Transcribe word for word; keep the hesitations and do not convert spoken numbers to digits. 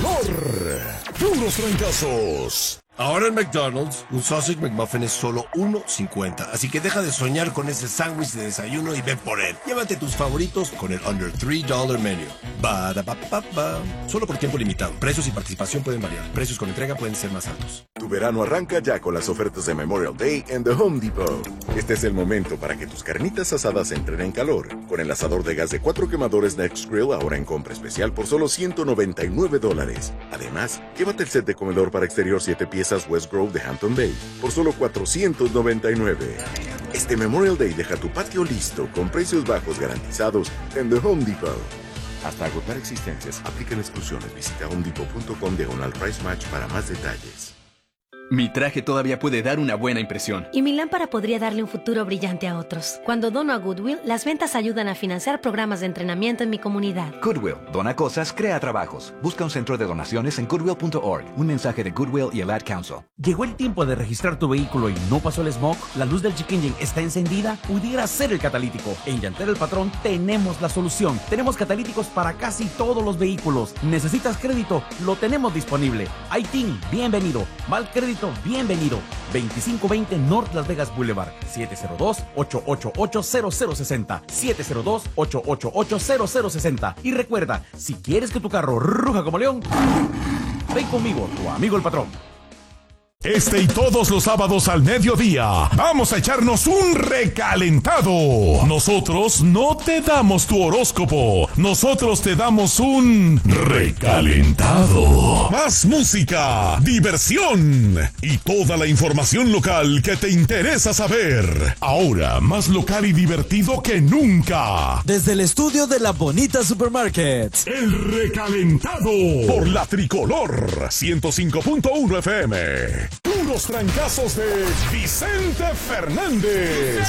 tricolor. Puros trancazos. Ahora en McDonald's, un Sausage McMuffin es solo uno cincuenta. Así que deja de soñar con ese sándwich de desayuno y ven por él. Llévate tus favoritos con el Under tres dólares Menu. Ba-da-ba-ba-ba. Solo por tiempo limitado. Precios y participación pueden variar. Precios con entrega pueden ser más altos. Tu verano arranca ya con las ofertas de Memorial Day en The Home Depot. Este es el momento para que tus carnitas asadas entren en calor. Con el asador de gas de cuatro quemadores Next Grill ahora en compra especial por solo ciento noventa y nueve dólares. Además, llévate el set de comedor para exterior siete piezas West Grove de Hampton Bay por solo cuatrocientos noventa y nueve. Este Memorial Day deja tu patio listo con precios bajos garantizados en The Home Depot. Hasta agotar existencias, aplican exclusiones. Visita homedepot.com diagonal price match para más detalles. Mi traje todavía puede dar una buena impresión. Y mi lámpara podría darle un futuro brillante a otros. Cuando dono a Goodwill, las ventas ayudan a financiar programas de entrenamiento en mi comunidad. Goodwill, dona cosas, crea trabajos. Busca un centro de donaciones en goodwill punto org. Un mensaje de Goodwill y el Ad Council. ¿Llegó el tiempo de registrar tu vehículo y no pasó el smog? ¿La luz del check engine está encendida? Pudiera ser el catalítico. En Llantera El Patrón tenemos la solución. Tenemos catalíticos para casi todos los vehículos. ¿Necesitas crédito? Lo tenemos disponible. I T I N, bienvenido. Mal crédito, bienvenido. veinticinco veinte North Las Vegas Boulevard. siete cero dos, ocho ocho ocho, cero cero seis cero. siete cero dos, ocho ocho ocho, cero cero seis cero. Y recuerda, si quieres que tu carro ruja como león, ven conmigo, tu amigo el patrón. Este y todos los sábados al mediodía, vamos a echarnos un recalentado. Nosotros no te damos tu horóscopo, nosotros te damos un recalentado. Más música, diversión y toda la información local que te interesa saber. Ahora más local y divertido que nunca. Desde el estudio de La Bonita Supermarket. El recalentado por la Tricolor ciento cinco punto uno F M. Puros trancazos de Vicente Fernández.